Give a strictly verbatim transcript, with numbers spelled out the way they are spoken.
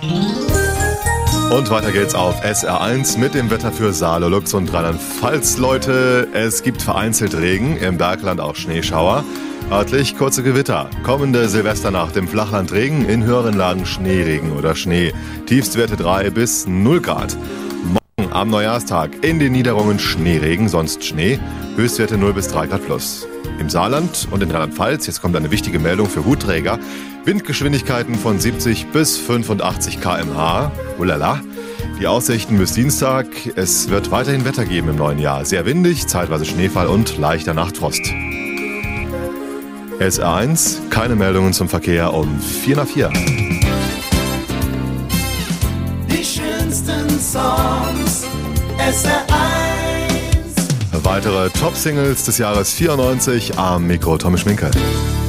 Und weiter geht's auf S R eins mit dem Wetter für Saale, Lux und Rheinland-Pfalz. Leute, es gibt vereinzelt Regen, im Bergland auch Schneeschauer. Örtlich kurze Gewitter. Kommende Silvesternacht im Flachland Regen, in höheren Lagen Schneeregen oder Schnee. Tiefstwerte drei bis null Grad. Morgen am Neujahrstag in den Niederungen Schneeregen, sonst Schnee. Höchstwerte null bis drei Grad plus. Im Saarland und in Rheinland-Pfalz, jetzt kommt eine wichtige Meldung für Hutträger, Windgeschwindigkeiten von siebzig bis fünfundachtzig Kilometer pro Stunde. Ulala. Die Aussichten bis Dienstag. Es wird weiterhin Wetter geben im neuen Jahr. Sehr windig, zeitweise Schneefall und leichter Nachtfrost. S R eins, keine Meldungen zum Verkehr um vier nach vier. Die schönsten Songs, S R eins. Weitere Top-Singles des Jahres vierundneunzig am Mikro Tommy Schminke.